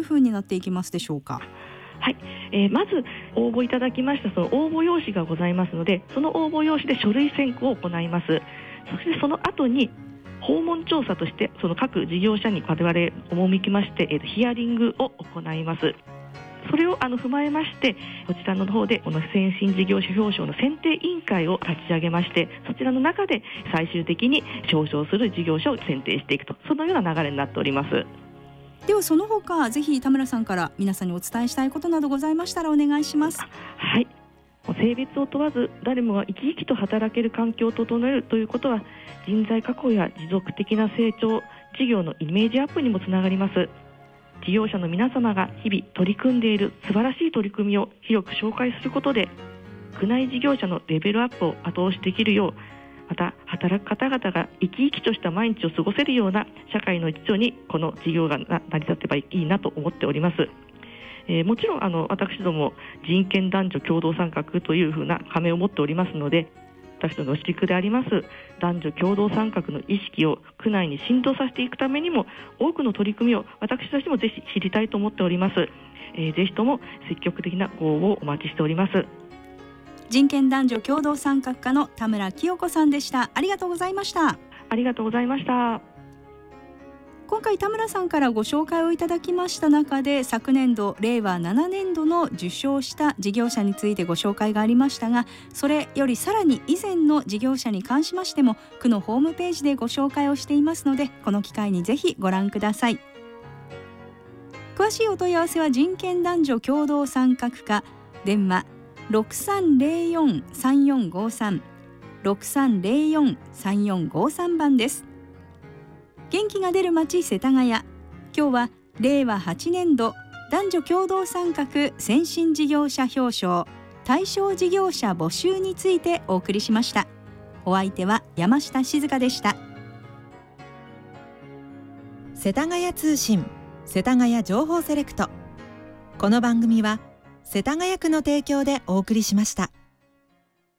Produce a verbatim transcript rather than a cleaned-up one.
いうふうになっていきますでしょうか。 はい、えー、まず応募いただきましたその応募用紙がございますので、その応募用紙で書類選考を行います。そしてその後に訪問調査としてその各事業者に我々赴きまして、えー、ヒアリングを行います。それをあの踏まえまして、こちらの方でこの先進事業者表彰の選定委員会を立ち上げまして、そちらの中で最終的に表彰する事業者を選定していくと、そのような流れになっております。 ではその他ぜひ田村さんから皆さんにお伝えしたいことなどございましたらお願いします。 はい、性別を問わず誰もが生き生きと働ける環境を整えるということは、人材確保や持続的な成長、事業のイメージアップにもつながります。事業者の皆様が日々取り組んでいる素晴らしい取り組みを広く紹介することで、区内事業者のレベルアップを後押しできるよう、また働く方々が生き生きとした毎日を過ごせるような社会の一助にこの事業が成り立てばいいなと思っております。えー、もちろんあの私ども人権男女共同参画というふうな仮名を持っておりますので、私どもの私区であります男女共同参画の意識を区内に浸透させていくためにも、多くの取り組みを私たちもぜひ知りたいと思っております。えー、ぜひとも積極的なご応募をお待ちしております。 人権男女共同参画課の田村清子さんでした。ありがとうございました。 ありがとうございました。 今回田村さんからご紹介をいただきました中で、昨年度れいわななねんどの受賞した事業者についてご紹介がありましたが、それよりさらに以前の事業者に関しましても区のホームページでご紹介をしていますので、この機会にぜひご覧ください。詳しいお問い合わせは人権男女共同参画課、電話 ろくさんぜろよんさんよんごさん ろくさんぜろよんさんよんごさん番です。元気が出る街世田谷、今日はれいわはちねんど男女共同参画先進事業者表彰対象事業者募集についてお送りしました。お相手は山下静香でした。 世田谷通信世田谷情報セレクト、この番組は世田谷区の提供でお送りしました。